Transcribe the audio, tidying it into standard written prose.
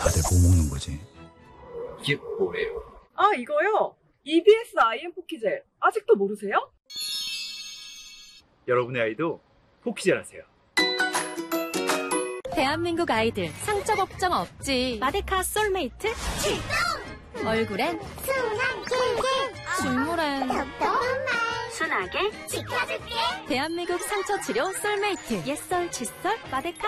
다들 뭐 먹는 거지? 이게 뭐예요? 아, 이거요? EBS IM 포키젤. 아직도 모르세요? 여러분의 아이도 포키젤 하세요. 대한민국 아이들 상처 걱정 없지. 마데카 솔메이트 출동! 얼굴엔 순한 꿀꿀, 눈물엔 순하게 지켜줄게. 대한민국 상처 치료 솔메이트. 옛설 칫솔 마데카.